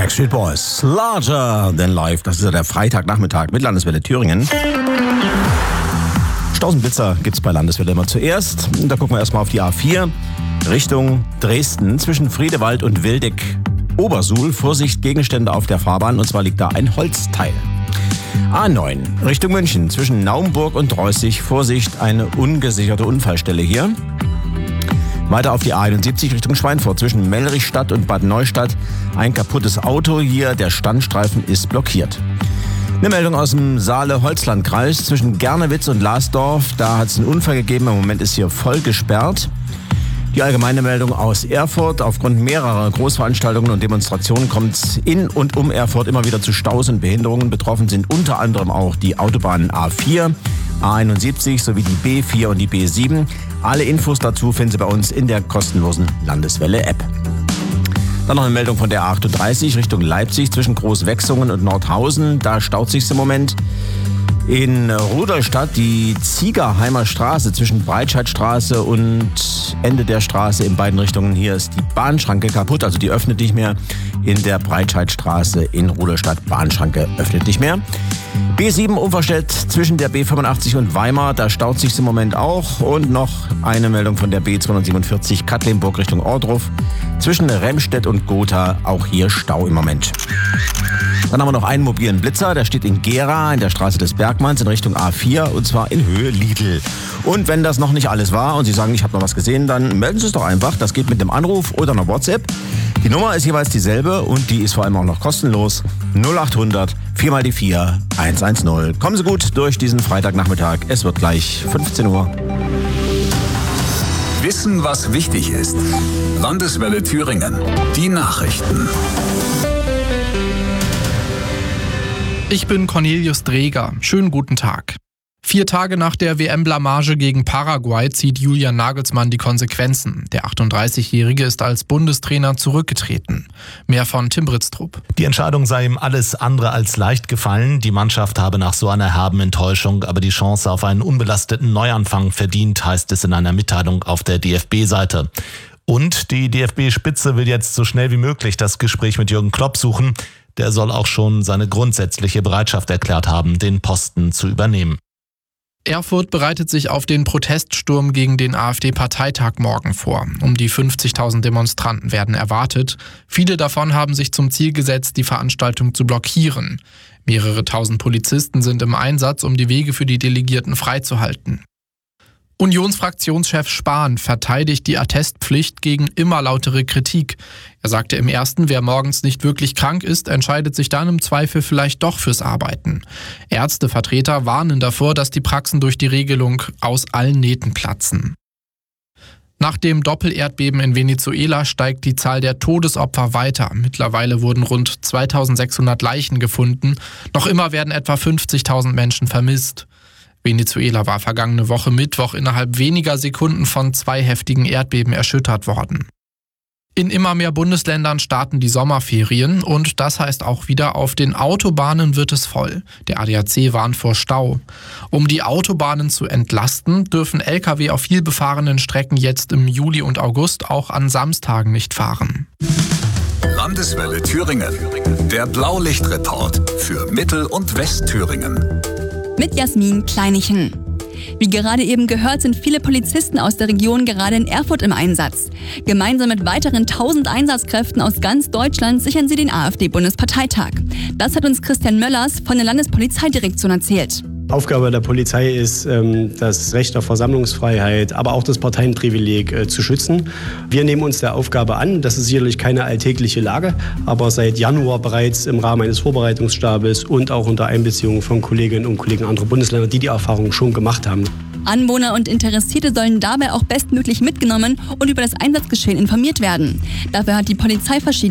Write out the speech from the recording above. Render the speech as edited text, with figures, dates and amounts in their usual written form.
Backstreet Boys, Larger Than Life. Das ist ja der Freitagnachmittag mit Landeswelle Thüringen. Stausenblitzer gibt's bei Landeswelle immer zuerst. Und da gucken wir erstmal auf die A4 Richtung Dresden zwischen Friedewald und Wildeck-Obersuhl. Vorsicht, Gegenstände auf der Fahrbahn, und zwar liegt da ein Holzteil. A9 Richtung München zwischen Naumburg und Reußig. Vorsicht, eine ungesicherte Unfallstelle hier. Weiter auf die A71 Richtung Schweinfurt zwischen Mellrichstadt und Bad Neustadt. Ein kaputtes Auto hier, der Standstreifen ist blockiert. Eine Meldung aus dem Saale-Holzland-Kreis zwischen Gernewitz und Lasdorf. Da hat es einen Unfall gegeben, im Moment ist hier voll gesperrt. Die allgemeine Meldung aus Erfurt. Aufgrund mehrerer Großveranstaltungen und Demonstrationen kommt es in und um Erfurt immer wieder zu Staus und Behinderungen. Betroffen sind unter anderem auch die Autobahnen A4, A71 sowie die B4 und die B7. Alle Infos dazu finden Sie bei uns in der kostenlosen Landeswelle-App. Dann noch eine Meldung von der A38 Richtung Leipzig zwischen Großwechsungen und Nordhausen. Da staut sich's im Moment. In Rudolstadt die Ziegerheimer Straße zwischen Breitscheidstraße und Ende der Straße in beiden Richtungen. Hier ist die Bahnschranke kaputt, also die öffnet nicht mehr. In der Breitscheidstraße in Rudolstadt, Bahnschranke öffnet nicht mehr. B7 Umverstedt zwischen der B85 und Weimar, da staut sich's im Moment auch. Und noch eine Meldung von der B247 Katlenburg Richtung Ohrdruf. Zwischen Remstedt und Gotha, auch hier Stau im Moment. Dann haben wir noch einen mobilen Blitzer, der steht in Gera in der Straße des Bergmanns in Richtung A4 und zwar in Höhe Lidl. Und wenn das noch nicht alles war und Sie sagen, ich habe noch was gesehen, dann melden Sie es doch einfach. Das geht mit einem Anruf oder einer WhatsApp. Die Nummer ist jeweils dieselbe und die ist vor allem auch noch kostenlos. 0800 4 mal die 4 110. Kommen Sie gut durch diesen Freitagnachmittag. Es wird gleich 15 Uhr. Wissen, was wichtig ist. Landeswelle Thüringen. Die Nachrichten. Ich bin Cornelius Dreger. Schönen guten Tag. 4 Tage nach der WM-Blamage gegen Paraguay zieht Julian Nagelsmann die Konsequenzen. Der 38-Jährige ist als Bundestrainer zurückgetreten. Mehr von Tim Britztrup. Die Entscheidung sei ihm alles andere als leicht gefallen. Die Mannschaft habe nach so einer herben Enttäuschung aber die Chance auf einen unbelasteten Neuanfang verdient, heißt es in einer Mitteilung auf der DFB-Seite. Und die DFB-Spitze will jetzt so schnell wie möglich das Gespräch mit Jürgen Klopp suchen. Der soll auch schon seine grundsätzliche Bereitschaft erklärt haben, den Posten zu übernehmen. Erfurt bereitet sich auf den Proteststurm gegen den AfD-Parteitag morgen vor. Um die 50.000 Demonstranten werden erwartet. Viele davon haben sich zum Ziel gesetzt, die Veranstaltung zu blockieren. Mehrere tausend Polizisten sind im Einsatz, um die Wege für die Delegierten freizuhalten. Unionsfraktionschef Spahn verteidigt die Attestpflicht gegen immer lautere Kritik. Er sagte im ersten, wer morgens nicht wirklich krank ist, entscheidet sich dann im Zweifel vielleicht doch fürs Arbeiten. Ärztevertreter warnen davor, dass die Praxen durch die Regelung aus allen Nähten platzen. Nach dem Doppelerdbeben in Venezuela steigt die Zahl der Todesopfer weiter. Mittlerweile wurden rund 2.600 Leichen gefunden. Noch immer werden etwa 50.000 Menschen vermisst. Venezuela war vergangene Woche Mittwoch innerhalb weniger Sekunden von 2 heftigen Erdbeben erschüttert worden. In immer mehr Bundesländern starten die Sommerferien und das heißt auch wieder, auf den Autobahnen wird es voll. Der ADAC warnt vor Stau. Um die Autobahnen zu entlasten, dürfen Lkw auf vielbefahrenen Strecken jetzt im Juli und August auch an Samstagen nicht fahren. Landeswelle Thüringen. Der Blaulichtreport für Mittel- und Westthüringen. Mit Jasmin Kleinichen. Wie gerade eben gehört, sind viele Polizisten aus der Region gerade in Erfurt im Einsatz. Gemeinsam mit weiteren 1000 Einsatzkräften aus ganz Deutschland sichern sie den AfD-Bundesparteitag. Das hat uns Christian Möllers von der Landespolizeidirektion erzählt. Aufgabe der Polizei ist, das Recht auf Versammlungsfreiheit, aber auch das Parteienprivileg zu schützen. Wir nehmen uns der Aufgabe an. Das ist sicherlich keine alltägliche Lage, aber seit Januar bereits im Rahmen eines Vorbereitungsstabes und auch unter Einbeziehung von Kolleginnen und Kollegen anderer Bundesländer, die Erfahrung schon gemacht haben. Anwohner und Interessierte sollen dabei auch bestmöglich mitgenommen und über das Einsatzgeschehen informiert werden. Dafür hat die Polizei verschiedene